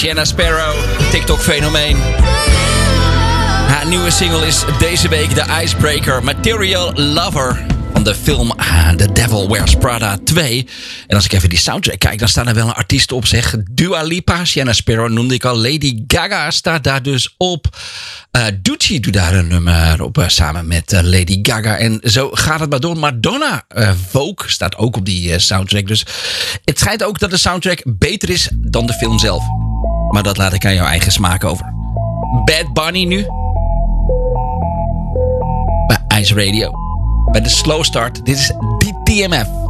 Sienna Sparrow, TikTok-fenomeen. Haar nieuwe single is deze week de Icebreaker Material Lover van de film The Devil Wears Prada 2. En als ik even die soundtrack kijk, dan staan er wel een artiest op, zeg. Dua Lipa, Sienna Sparrow noemde ik al. Lady Gaga staat daar dus op. Gucci doet daar een nummer op samen met Lady Gaga. En zo gaat het maar door. Madonna, Vogue, staat ook op die soundtrack. Dus het schijnt ook dat de soundtrack beter is dan de film zelf. Maar dat laat ik aan jouw eigen smaak over. Bad Bunny nu. Bij Ice Radio. Bij de Slow Start. Dit is DTMF.